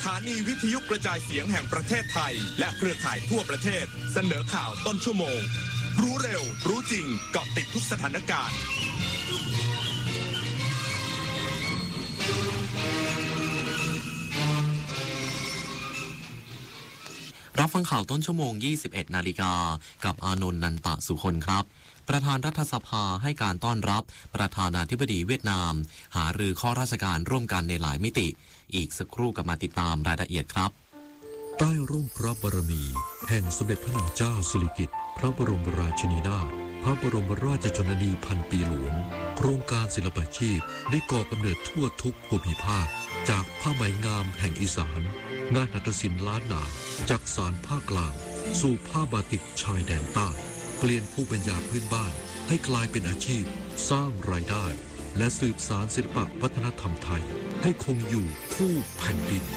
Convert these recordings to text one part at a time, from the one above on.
ถานีวิทยุกระจายเสียงแห่งประเทศไทยและเครือข่ายทั่วประเทศเสนอข่าวต้นชั่วโมงรู้เร็วรู้จริงเกาะติดทุกสถานการณ์รับฟังข่าวต้นชั่วโมง 21 นาฬิกากับอานนท์ นันตะสุคนครับประธานรัฐสภาให้การต้อนรับประธานาธิบดีเวียดนามหารือข้อราชการร่วมกันในหลายมิติอีกสักครู่กลับมาติดตามรายละเอียดครับใต้ร่มพระบารมีแห่งสมเด็จพระนางเจ้าสิริกิติ์พระบรมราชินีนาถพระบรมราชชนนีพันปีหลวงโครงการศิลปาชีพได้ก่อกำเนิดทั่วทุกภูมิภาคจากผ้าไหมงามแห่งอีสานงานหัตถศิลป์ล้านนาจากสานภาคกลางสู่ผ้าบาติกชายแดนใต้เปลี่ยนภูมิปัญญาพื้นบ้านให้กลายเป็นอาชีพสร้างรายได้และสืบสานศิลปวัฒนธรรมไทยให้คงอยู่คู่แผ่นดิน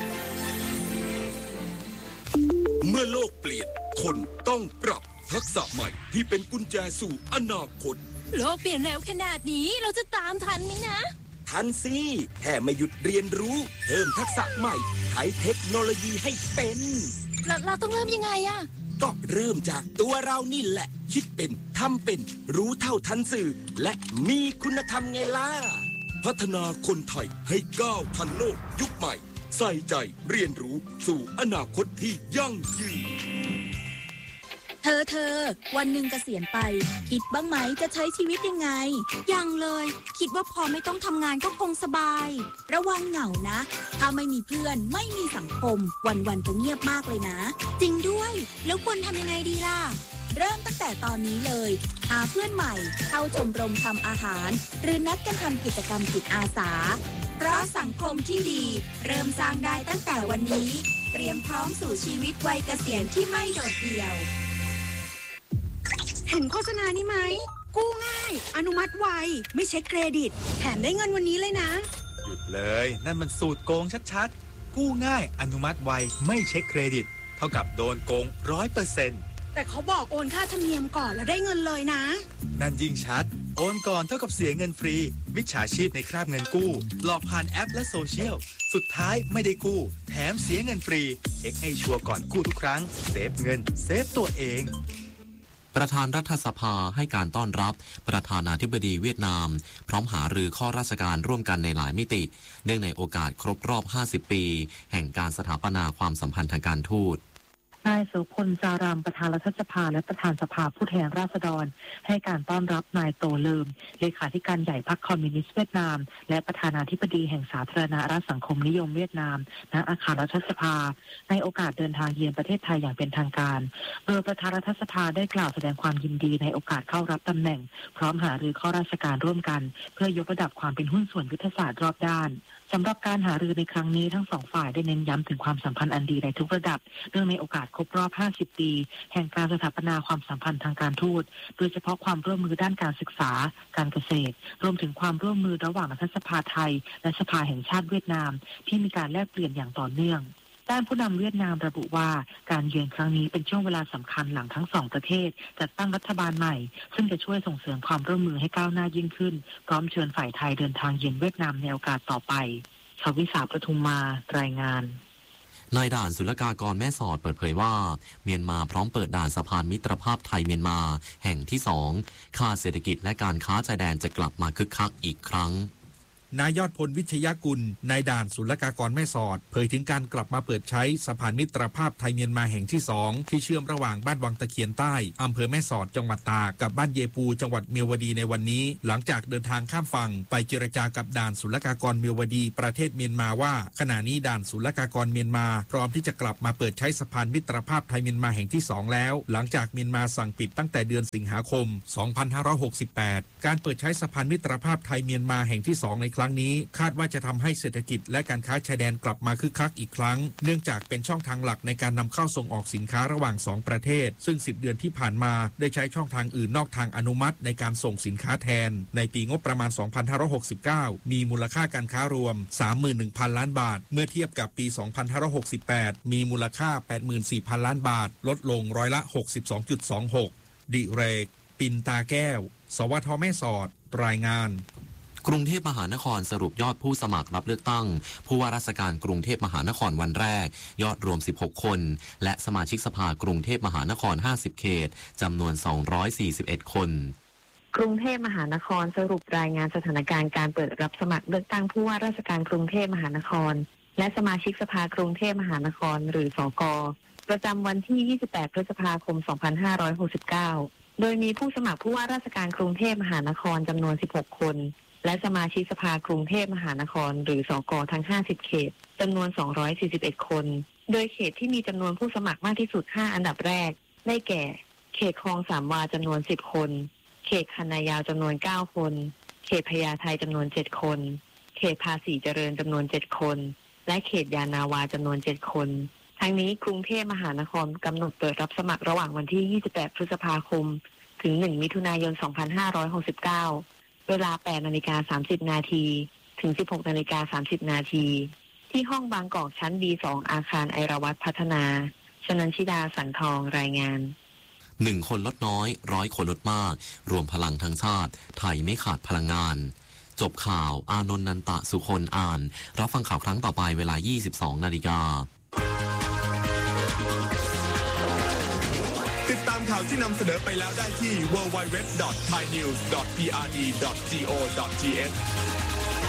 เมื่อโลกเปลี่ยนคนต้องปรับทักษะใหม่ที่เป็นกุญแจสู่อนาคตโลกเปลี่ยนเร็วขนาดนี้เราจะตามทันไหมนะทันสิแค่ไม่หยุดเรียนรู้เพิ่มทักษะใหม่ใช้เทคโนโลยีให้เป็นเราต้องเริ่มยังไงอะก็เริ่มจากตัวเรานี่แหละคิดเป็นทำเป็นรู้เท่าทันสื่อและมีคุณธรรมไงล่ะพัฒนาคนไทยให้ก้าวทันโลกยุคใหม่ใส่ใจเรียนรู้สู่อนาคตที่ยั่งยืนเธอวันหนึ่งเกษียณไปคิดบ้างไหมจะใช้ชีวิตยังไงยังเลยคิดว่าพอไม่ต้องทำงานก็คงสบายระวังเหงานะถ้าไม่มีเพื่อนไม่มีสังคมวันๆจะเงียบมากเลยนะจริงด้วยแล้วควรทำยังไงดีล่ะเริ่มตั้งแต่ตอนนี้เลยหาเพื่อนใหม่เข้าชมรมทำอาหารหรือนัดกันทำกิจกรรมจิตอาสาเพราะสังคมที่ดีเริ่มสร้างได้ตั้งแต่วันนี้เตรียมพร้อมสู่ชีวิตวัยเกษียณที่ไม่โดดเดี่ยวเห็นโฆษณานี้ไหมกู้ง่ายอนุมัติไวไม่เช็คเครดิตแถมได้เงินวันนี้เลยนะหยุดเลยนั่นมันสูตรโกงชัดๆกู้ง่ายอนุมัติไวไม่เช็คเครดิตเท่ากับโดนโกง 100% แต่เขาบอกโอนค่าธรรมเนียมก่อนแล้วได้เงินเลยนะนั่นยิ่งชัดโอนก่อนเท่ากับเสียเงินฟรีมิจฉาชีพในคราบเงินกู้หลอกผ่านแอปและโซเชียลสุดท้ายไม่ได้กู้แถมเสียเงินฟรีเช็คให้ชัวร์ก่อนกู้ทุกครั้งเซฟเงินเซฟตัวเองประธานรัฐสภาให้การต้อนรับประธานาธิบดีเวียดนามพร้อมหารือข้อราชการร่วมกันในหลายมิติเนื่องในโอกาสครบรอบ 50 ปีแห่งการสถาปนาความสัมพันธ์ทางการทูตนายโสพล จารามประธานรัฐสภาและประธานสภาผู้แทนราษฎรให้การต้อนรับนายโตเลิมเลขาธิการใหญ่พรรคคอมมิวนิสต์เวียดนามและประธานาธิบดีแห่งสาธารณรัฐสังคมนิยมเวียดนามณอาคารรัฐสภาในโอกาสเดินทางเยือนประเทศไทยอย่างเป็นทางการโดยประธานรัฐสภาได้กล่าวแสดงความยินดีในโอกาสเข้ารับตำแหน่งพร้อมหารือข้อราชการร่วมกันเพื่อยกระดับความเป็นหุ้นส่วนยุทธศาสตร์รอบด้านสำหรับการหารือในครั้งนี้ทั้งสองฝ่ายได้เน้นย้ำถึงความสัมพันธ์อันดีในทุกระดับเนื่องในโอกาสครบรอบ 50 ปีแห่งการสถาปนาความสัมพันธ์ทางการทูตโดยเฉพาะความร่วมมือด้านการศึกษาการเกษตรรวมถึงความร่วมมือระหว่างรัฐสภาไทยและสภาแห่งชาติเวียดนามที่มีการแลกเปลี่ยนอย่างต่อเนื่องด้านผู้นำเวียดนามระบุว่าการเยือนครั้งนี้เป็นช่วงเวลาสำคัญหลังทั้งสองประเทศจัดตั้งรัฐบาลใหม่ซึ่งจะช่วยส่งเสริมความร่วมมือให้ก้าวหน้ายิ่งขึ้นพร้อมเชิญฝ่ายไทยเดินทางเยือนเวียดนามในโอกาสต่อไปชวิสาปทุมมารายงานนายด่านศุลกากรแม่สอดเปิดเผยว่าเมียนมาพร้อมเปิดด่านสะพานมิตรภาพไทยเมียนมาแห่งที่2ค่าเศรษฐกิจและการค้าชายแดนจะกลับมาคึกคักอีกครั้งนายยอดพลวิชยกุลนายด่านศุลกากรแม่สอดเผยถึงการกลับมาเปิดใช้สะพานมิตรภาพไทยเมียนมาแห่งที่2ที่เชื่อมระหว่างบ้านวังตะเคียนใต้อำเภอแม่สอดจังหวัดตากกับบ้านเยปูจังหวัดเมียวดีในวันนี้หลังจากเดินทางข้ามฝั่งไปเจรจากับด่านศุลกากรเมียวดีประเทศเมียนมาว่าขณะนี้ด่านศุลกากรเมียนมาพร้อมที่จะกลับมาเปิดใช้สะพานมิตรภาพไทยเมียนมาแห่งที่2แล้วหลังจากเมียนมาสั่งปิดตั้งแต่เดือนสิงหาคม 2568 การเปิดใช้สะพานมิตรภาพไทยเมียนมาแห่งที่2ในครั้งนี้คาดว่าจะทำให้เศรษฐกิจและการค้าชายแดนกลับมาคึกคักอีกครั้งเนื่องจากเป็นช่องทางหลักในการนำเข้าส่งออกสินค้าระหว่าง2ประเทศซึ่ง10เดือนที่ผ่านมาได้ใช้ช่องทางอื่นนอกทางอนุมัติในการส่งสินค้าแทนในปีงบประมาณ 2569 มีมูลค่าการค้ารวม 31,000 ล้านบาทเมื่อเทียบกับปี 2568 มีมูลค่า 84,000 ล้านบาทลดลงร้อยละ 62.26 ดิเรกปินตาแก้วสวทแม่สอดรายงานกรุงเทพมหานครสรุปยอดผู้สมัครรับเลือกตั้งผู้ว่าราชการกรุงเทพมหานครวันแรกยอดรวม16คนและสมาชิกสภากรุงเทพมหานคร50เขตจำนวน241คนกรุงเทพมหานครสรุปรายงานสถานการณ์การเปิดรับสมัครเลือกตั้งผู้ว่าราชการกรุงเทพมหานครและสมาชิกสภากรุงเทพมหานครหรือสก.ประจำวันที่28พฤษภาคม2569โดยมีผู้สมัครผู้ว่าราชการกรุงเทพมหานครจำนวน16คนและสมาชิกสภากรุงเทพมหานครหรือสก.ทั้ง50เขตจำนวน241คนโดยเขตที่มีจำนวนผู้สมัครมากที่สุด5อันดับแรกได้แก่เขตคลองสามวาจำนวน10คนเขตคันนายาวจำนวน9คนเขตพญาไทจำนวน7คนเขตภาษีเจริญจำนวน7คนและเขตยานาวาจำนวน7คนทั้งนี้กรุงเทพมหานครกำหนดเปิดรับสมัครระหว่างวันที่28พฤษภาคมถึง1มิถุนายน2569เวลา 8:30 นาทีถึง 16:30 นาทีที่ห้องบางกอกชั้น B2 อาคารไอราวัฒน์พัฒนาชนันชิดาสันทองรายงาน 1 คนลดน้อย100 คนลดมากรวมพลังทั้งชาติไทยไม่ขาดพลังงานจบข่าวอานนท์นันตะสุคนอ่านรับฟังข่าวครั้งต่อไปเวลา 22 นาฬิกาติดตามข่าวที่นำเสนอไปแล้วได้ที่ www.thainews.prd.go.th